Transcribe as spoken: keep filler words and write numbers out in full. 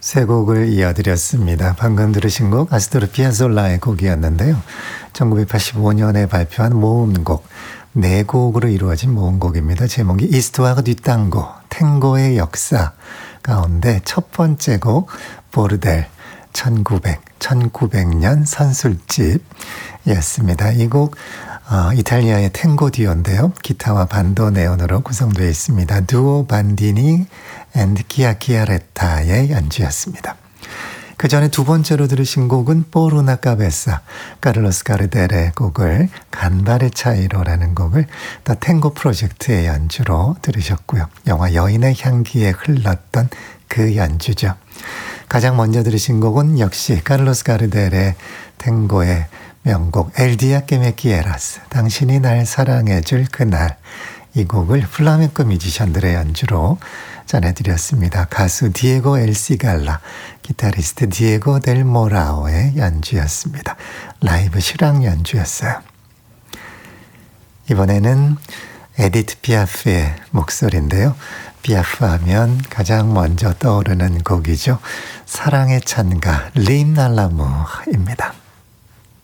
세 곡을 이어드렸습니다. 방금 들으신 곡 아스토르 피아솔라의 곡이었는데요. 천구백팔십오 년에 발표한 모음곡, 네 곡으로 이루어진 모음곡입니다. 제목이 이스투아르 듀 탱고, 탱고의 역사 가운데 첫 번째 곡 보르델, 천구백, 천구백 년 선술집이었습니다. 이 곡 어, 이탈리아의 탱고 듀오인데요. 기타와 반도네온으로 구성되어 있습니다. 두오 반디니 앤드 키아키아레타의 연주였습니다. 그 전에 두 번째로 들으신 곡은 포르나 카베사, 카를로스 가르델의 곡을 간발의 차이로라는 곡을 더 탱고 프로젝트의 연주로 들으셨고요. 영화 여인의 향기에 흘렀던 그 연주죠. 가장 먼저 들으신 곡은 역시 카를로스 가르델의 탱고의 명곡 엘 디아 que me quieras, 당신이 날 사랑해줄 그날, 이 곡을 플라멩코 뮤지션들의 연주로 전해드렸습니다. 가수 디에고 엘시갈라, 기타리스트 디에고 델 모라오의 연주였습니다. 라이브 실황 연주였어요. 이번에는 에디트 피아프의 목소리인데요. 피아프 하면 가장 먼저 떠오르는 곡이죠. 사랑의 찬가 림 날라무입니다.